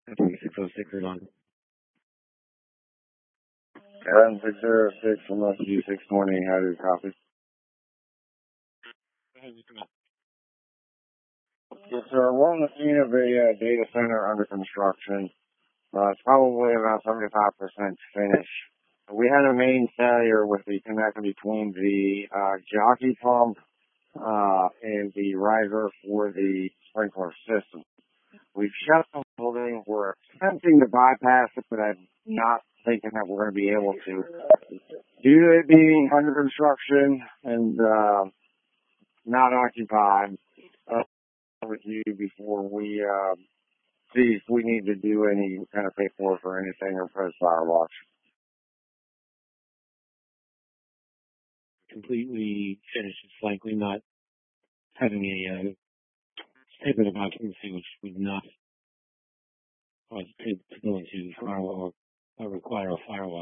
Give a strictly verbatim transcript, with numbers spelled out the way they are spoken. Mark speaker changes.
Speaker 1: I think six oh six is on.
Speaker 2: Adam six zero six from S G six twenty, how do you copy? Yes, sir. We're on the scene of a uh, data center under construction. Uh, it's probably about seventy-five percent finished. We had a main failure with the connection between the uh, jockey pump uh, and the riser for the sprinkler system. We've shut the building. We're attempting to bypass it, but I'm not thinking that we're going to be able to. Due to it being under construction and uh, not occupied, uh, with you before we uh, see if we need to do any kind of paperwork or anything or press firewatch.
Speaker 1: Completely finished. It's likely not having a uh, statement of occupancy, which would not cause it to go into firewall or require a firewall.